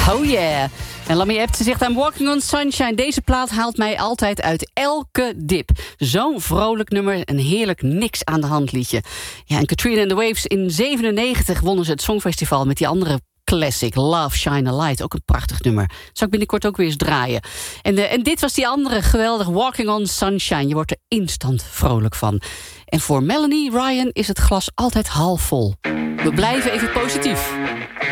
Oh yeah. En Lammy Epps zegt I'm Walking on Sunshine. Deze plaat haalt mij altijd uit elke dip. Zo'n vrolijk nummer, een heerlijk niks aan de hand liedje. Ja, en Katrina and the Waves in 97 wonnen ze het Songfestival met die andere classic, Love Shine a Light. Ook een prachtig nummer. Zal ik binnenkort ook weer eens draaien. En dit was die andere geweldig, Walking on Sunshine. Je wordt er instant vrolijk van. En voor Melanie Ryan is het glas altijd half vol. We blijven even positief.